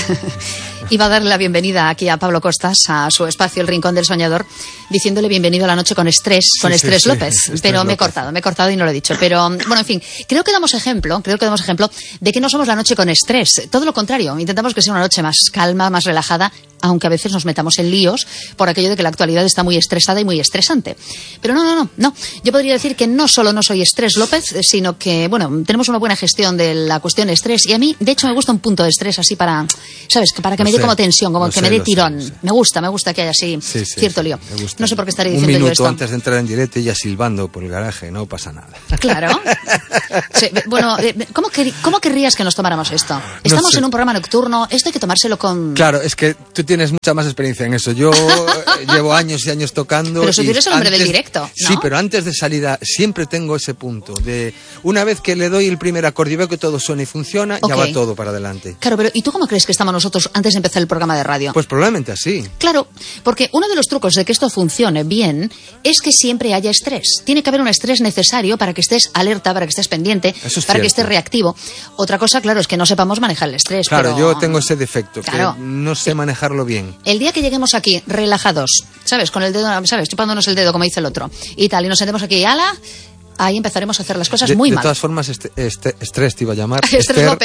Iba a darle la bienvenida aquí a Pablo Costas, a su espacio El Rincón del Soñador, diciéndole bienvenido a la noche con Estrés, Estrés López. Pero me he cortado y no lo he dicho. Pero, bueno, en fin, creo que damos ejemplo de que no somos la noche con estrés. Todo lo contrario, intentamos que sea una noche más calma, más relajada, aunque a veces nos metamos en líos por aquello de que la actualidad está muy estresada y muy estresante. Pero no. Yo podría decir que no solo no soy Estrés López, sino que, bueno, tenemos una buena gestión de la cuestión de estrés. Y a mí, de hecho, me gusta un punto de estrés así para, ¿sabes? Para que me dé como tensión, como que me dé tirón. Me gusta que haya así cierto lío. No sé por qué estaré diciendo yo esto. Un minuto antes de entrar en directo y ya silbando por el garaje, no pasa nada. Claro. Sí, bueno, ¿cómo querrías que nos tomáramos esto? Estamos en un programa nocturno, esto hay que tomárselo con... Claro, es que tú tienes mucha más experiencia en eso. Yo llevo años y años tocando. Pero si tú eres el hombre del directo, ¿no? Sí, pero antes de salida siempre tengo ese punto de una vez que le doy el primer acorde y veo que todo suena y funciona, ya va todo para adelante. Claro, pero ¿y tú cómo crees que estamos nosotros antes de empezar el programa de radio? Pues probablemente así. Claro, porque uno de los trucos de que esto funcione bien es que siempre haya estrés. Tiene que haber un estrés necesario para que estés alerta, para que estés pendiente, para que estés reactivo. Otra cosa, claro, es que no sepamos manejar el estrés. Claro, yo tengo ese defecto, claro, que no sé manejarlo bien. El día que lleguemos aquí relajados, ¿sabes? Con el dedo, ¿sabes? Chupándonos el dedo, como dice el otro, y tal, y nos sentemos aquí, ¡ala! Ahí empezaremos a hacer las cosas muy mal. De todas formas, Estrés te iba a llamar. Estrés López.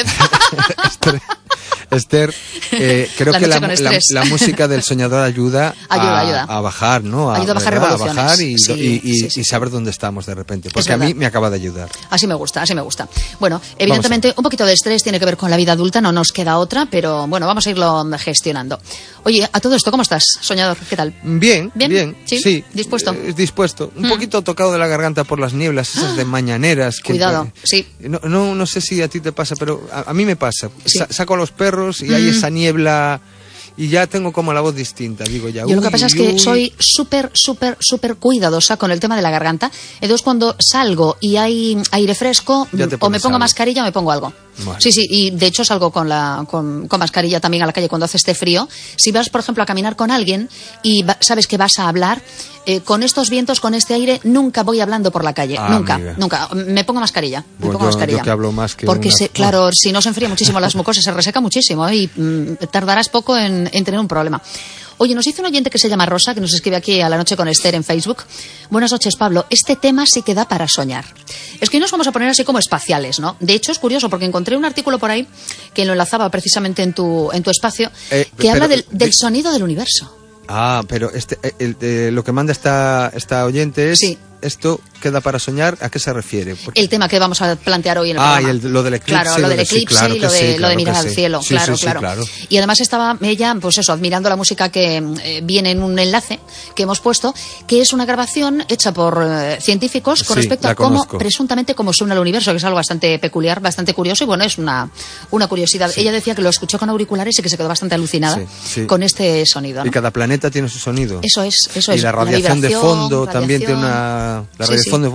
Esther, creo que la música del soñador ayuda a bajar, ¿no? Ayuda a bajar revoluciones. A bajar y saber dónde estamos de repente. Porque a mí me acaba de ayudar. Así me gusta. Bueno, evidentemente un poquito de estrés tiene que ver con la vida adulta, no nos queda otra, pero bueno, vamos a irlo gestionando. Oye, a todo esto, ¿cómo estás, soñador? ¿Qué tal? Bien. Sí. ¿Dispuesto? Dispuesto. Un poquito tocado de la garganta por las nieblas esas de mañaneras. Cuidado, sí. No sé si a ti te pasa, pero a mí me pasa. Sí. Saco a los perros y hay esa niebla y ya tengo como la voz distinta, digo ya. Yo lo que pasa es que soy súper cuidadosa con el tema de la garganta. Entonces cuando salgo y hay aire fresco, o me pongo mascarilla o me pongo algo. Bueno. Sí, y de hecho salgo con mascarilla también a la calle cuando hace este frío. Si vas, por ejemplo, a caminar con alguien y sabes que vas a hablar, con estos vientos, con este aire, nunca voy hablando por la calle. Nunca. Me pongo mascarilla. Yo que hablo más que porque claro, si no se enfría muchísimo las mucosas, se reseca muchísimo y tardarás poco en tener un problema. Oye, nos dice un oyente que se llama Rosa, que nos escribe aquí a La Noche con Esther en Facebook. Buenas noches, Pablo. Este tema sí que da para soñar. Es que hoy nos vamos a poner así como espaciales, ¿no? De hecho, es curioso porque encontré un artículo por ahí que lo enlazaba precisamente en tu espacio, que habla del sonido del universo. Pero lo que manda esta oyente es... Sí. ¿Esto queda para soñar? ¿A qué se refiere? Porque... El tema que vamos a plantear hoy en el programa. Y lo del eclipse. Claro, lo del eclipse y lo de mirar al cielo. Claro. Y además estaba ella, pues eso, admirando la música que viene en un enlace que hemos puesto, que es una grabación hecha por científicos con respecto a presuntamente cómo suena el universo, que es algo bastante peculiar, bastante curioso, y bueno, es una curiosidad. Sí. Ella decía que lo escuchó con auriculares y que se quedó bastante alucinada con este sonido, ¿no? Y cada planeta tiene su sonido. Eso es. Y la radiación de fondo también tiene una... La radiación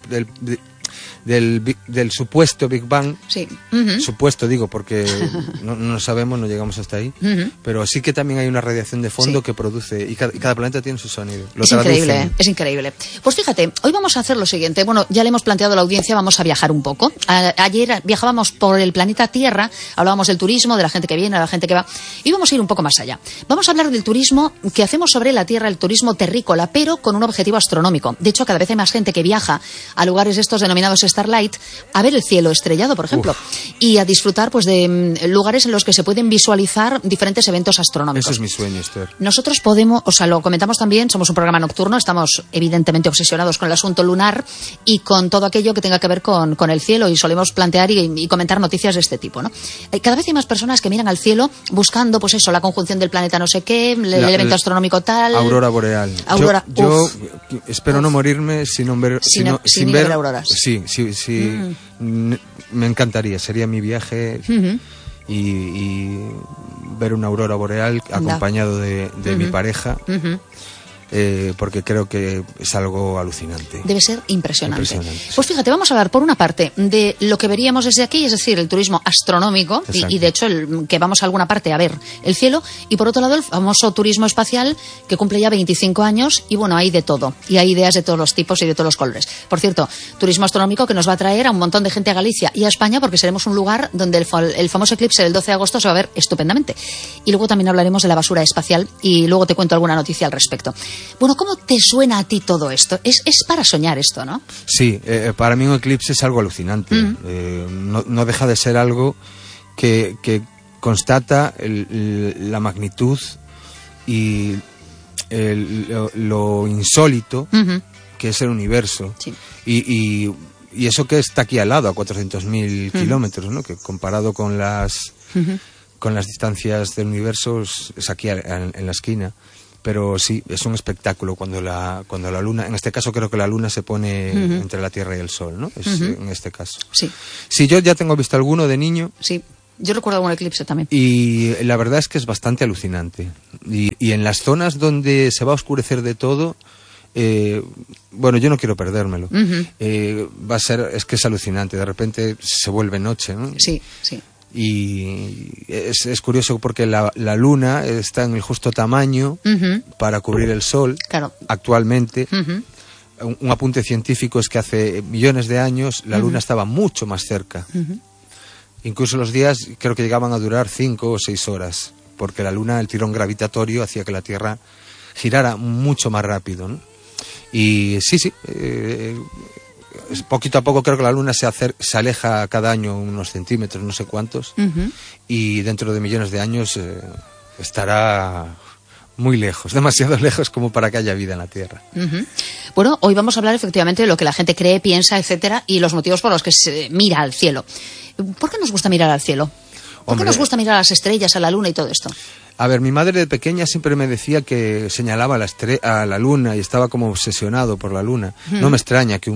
del supuesto Big Bang, supuesto digo porque no sabemos, no llegamos hasta ahí, pero sí que también hay una radiación de fondo que produce, y cada planeta tiene su sonido. Es increíble. Pues fíjate, hoy vamos a hacer lo siguiente. Bueno, ya le hemos planteado a la audiencia, vamos a viajar un poco. Ayer viajábamos por el planeta Tierra, hablábamos del turismo, de la gente que viene, de la gente que va, y vamos a ir un poco más allá. Vamos a hablar del turismo que hacemos sobre la Tierra, el turismo terrícola, pero con un objetivo astronómico. De hecho, cada vez hay más gente que viaja a lugares estos denominados Starlight a ver el cielo estrellado, por ejemplo, y a disfrutar pues de lugares en los que se pueden visualizar diferentes eventos astronómicos. Eso es mi sueño, Esther. Nosotros podemos, lo comentamos también, somos un programa nocturno, estamos evidentemente obsesionados con el asunto lunar y con todo aquello que tenga que ver con el cielo, y solemos plantear y comentar noticias de este tipo, ¿no? Cada vez hay más personas que miran al cielo buscando, pues eso, la conjunción del planeta no sé qué, el evento astronómico tal. Aurora boreal. Yo espero no morirme sin ver auroras. Sí. Me encantaría, sería mi viaje y ver una aurora boreal acompañado de mi pareja porque creo que es algo alucinante. Debe ser impresionante. Pues fíjate, vamos a hablar por una parte de lo que veríamos desde aquí, es decir, el turismo astronómico, y de hecho que vamos a alguna parte a ver el cielo, y por otro lado el famoso turismo espacial que cumple ya 25 años, y bueno, hay de todo, y hay ideas de todos los tipos y de todos los colores. Por cierto, turismo astronómico que nos va a traer a un montón de gente a Galicia y a España, porque seremos un lugar donde el famoso eclipse del 12 de agosto se va a ver estupendamente. Y luego también hablaremos de la basura espacial, y luego te cuento alguna noticia al respecto. Bueno, ¿cómo te suena a ti todo esto? Es para soñar esto, ¿no? Sí, para mí un eclipse es algo alucinante. No deja de ser algo que constata la magnitud y lo insólito que es el universo. Sí. Y eso que está aquí al lado, a 400.000 kilómetros, ¿no? Que comparado con las distancias del universo es aquí en la esquina. Pero sí, es un espectáculo cuando la luna, en este caso creo que la luna se pone entre la Tierra y el Sol, ¿no? En este caso. Sí. Sí, yo ya tengo visto alguno de niño. Sí, yo recuerdo algún eclipse también. Y la verdad es que es bastante alucinante. Y en las zonas donde se va a oscurecer de todo, bueno, yo no quiero perdérmelo. Es que es alucinante, de repente se vuelve noche, ¿no? Sí, sí. Y es curioso porque la luna está en el justo tamaño para cubrir el sol. Claro. Actualmente. Un apunte científico es que hace millones de años la luna estaba mucho más cerca. Incluso los días creo que llegaban a durar 5 o 6 horas, porque la luna, el tirón gravitatorio hacía que la Tierra girara mucho más rápido, ¿no? Y sí, poquito a poco creo que la luna se aleja cada año unos centímetros, no sé cuántos, y dentro de millones de años estará muy lejos, demasiado lejos como para que haya vida en la Tierra. Bueno, hoy vamos a hablar efectivamente de lo que la gente cree, piensa, etcétera, y los motivos por los que se mira al cielo. ¿Por qué nos gusta mirar al cielo? ¿Por qué nos gusta mirar a las estrellas, a la luna y todo esto? A ver, mi madre de pequeña siempre me decía que señalaba a la luna y estaba como obsesionado por la luna. No me extraña que